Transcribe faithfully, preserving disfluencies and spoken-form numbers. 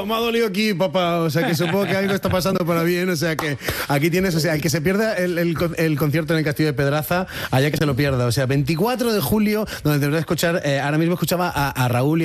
me ha dolido aquí, papá. O sea, que supongo que algo está pasando para bien. O sea, que aquí tienes, o sea, el que se pierda el, el, el concierto en el Castillo de Pedraza, allá que se lo pierda. O sea, veinticuatro de julio, donde te voy a escuchar, eh, ahora mismo escuchaba a, a Raúl y